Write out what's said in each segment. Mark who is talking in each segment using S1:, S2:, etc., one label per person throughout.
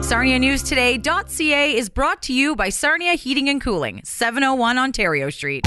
S1: SarniaNewsToday.ca is brought to you by Sarnia Heating and Cooling, 701 Ontario Street.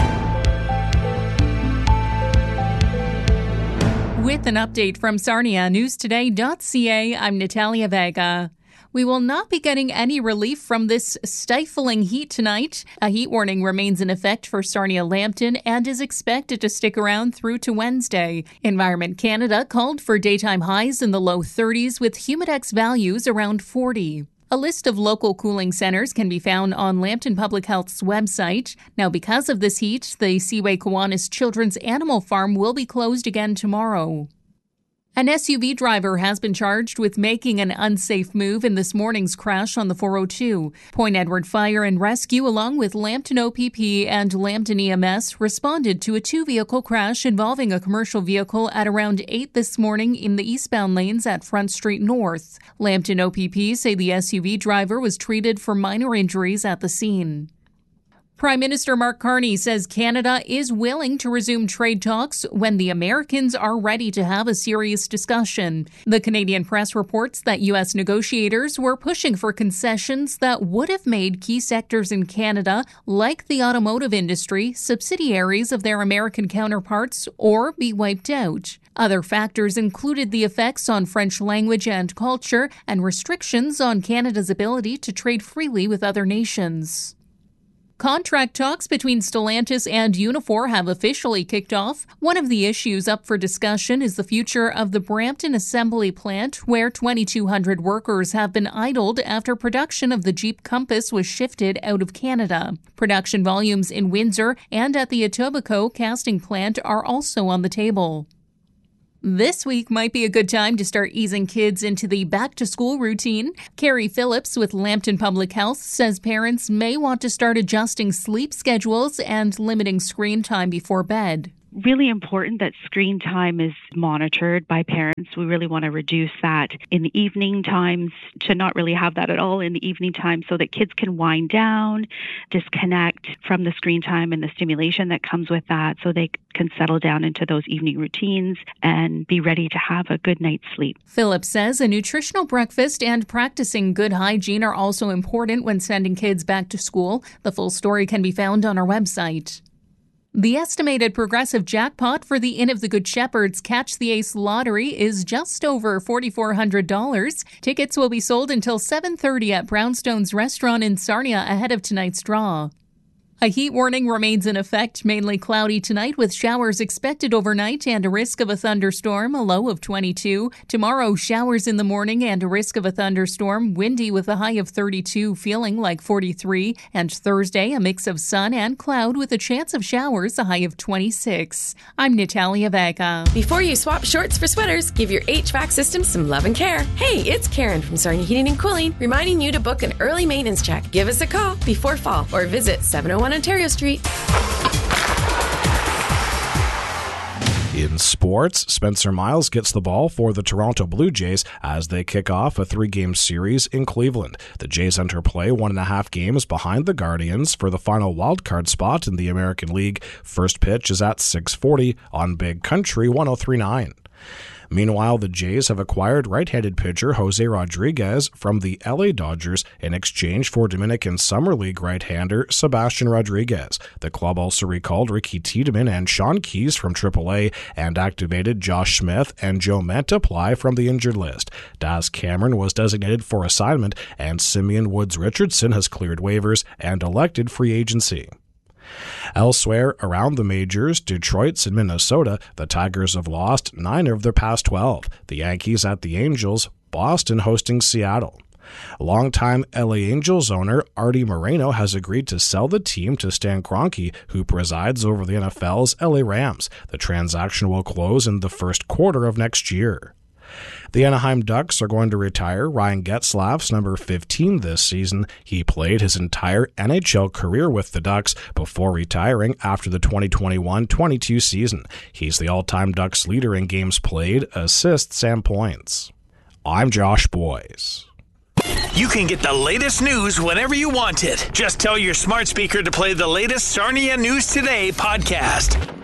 S2: With an update from SarniaNewsToday.ca, I'm Natalia Vega. We will not be getting any relief from this stifling heat tonight. A heat warning remains in effect for Sarnia-Lambton and is expected to stick around through to Wednesday. Environment Canada called for daytime highs in the low 30s with humidex values around 40. A list of local cooling centers can be found on Lambton Public Health's website. Now, because of this heat, the Seaway Kiwanis Children's Animal Farm will be closed again tomorrow. An SUV driver has been charged with making an unsafe move in this morning's crash on the 402. Point Edward Fire and Rescue, along with Lambton OPP and Lambton EMS, responded to a two-vehicle crash involving a commercial vehicle at around 8 this morning in the eastbound lanes at Front Street North. Lambton OPP say the SUV driver was treated for minor injuries at the scene. Prime Minister Mark Carney says Canada is willing to resume trade talks when the Americans are ready to have a serious discussion. The Canadian Press reports that U.S. negotiators were pushing for concessions that would have made key sectors in Canada, like the automotive industry, subsidiaries of their American counterparts or be wiped out. Other factors included the effects on French language and culture and restrictions on Canada's ability to trade freely with other nations. Contract talks between Stellantis and Unifor have officially kicked off. One of the issues up for discussion is the future of the Brampton Assembly Plant, where 2,200 workers have been idled after production of the Jeep Compass was shifted out of Canada. Production volumes in Windsor and at the Etobicoke casting plant are also on the table. This week might be a good time to start easing kids into the back-to-school routine. Carrie Phillips with Lambton Public Health says parents may want to start adjusting sleep schedules and limiting screen time before bed.
S3: Really important that screen time is monitored by parents. We really want to reduce that in the evening times, to not really have that at all in the evening time, so that kids can wind down, disconnect from the screen time and the stimulation that comes with that, so they can settle down into those evening routines and be ready to have a good night's sleep.
S2: Phillips says a nutritional breakfast and practicing good hygiene are also important when sending kids back to school. The full story can be found on our website. The estimated progressive jackpot for the Inn of the Good Shepherd's Catch the Ace lottery is just over $4,400. Tickets will be sold until 7:30 at Brownstone's restaurant in Sarnia ahead of tonight's draw. A heat warning remains in effect, mainly cloudy tonight with showers expected overnight and a risk of a thunderstorm, a low of 22. Tomorrow, showers in the morning and a risk of a thunderstorm, windy with a high of 32, feeling like 43. And Thursday, a mix of sun and cloud with a chance of showers, a high of 26. I'm Natalia Vega.
S4: Before you swap shorts for sweaters, give your HVAC system some love and care. Hey, it's Karen from Sarnia Heating and Cooling, reminding you to book an early maintenance check. Give us a call before fall or visit 701 Ontario Street.
S5: In sports, Spencer Miles gets the ball for the Toronto Blue Jays as they kick off a 3-game series in Cleveland. The Jays enter play 1.5 games behind the Guardians for the final wildcard spot in the American League. First pitch is at 6:40 on Big Country 103.9. Meanwhile, the Jays have acquired right-handed pitcher Jose Rodriguez from the LA Dodgers in exchange for Dominican Summer League right-hander Sebastian Rodriguez. The club also recalled Ricky Tiedemann and Sean Keyes from AAA and activated Josh Smith and Joe Mantiply from the injured list. Daz Cameron was designated for assignment, and Simeon Woods-Richardson has cleared waivers and elected free agency. Elsewhere, around the majors, Detroit's in Minnesota, the Tigers have lost 9 of their past 12. The Yankees at the Angels, Boston hosting Seattle. Longtime LA Angels owner Artie Moreno has agreed to sell the team to Stan Kroenke, who presides over the NFL's LA Rams. The transaction will close in the first quarter of next year. The Anaheim Ducks are going to retire Ryan Getzlaf's number 15 this season. He played his entire NHL career with the Ducks before retiring after the 2021-22 season. He's the all-time Ducks leader in games played, assists, and points. I'm Josh Boyes.
S6: You can get the latest news whenever you want it. Just tell your smart speaker to play the latest Sarnia News Today podcast.